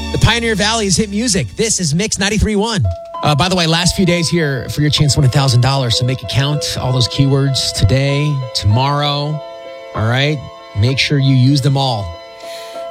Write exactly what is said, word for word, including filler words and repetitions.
The Pioneer Valley's hit music. This is Mix ninety-three point one. Uh, by the way, last few days here for your chance to win one thousand dollars. So make it count. All those keywords today, tomorrow. All right. Make sure you use them all.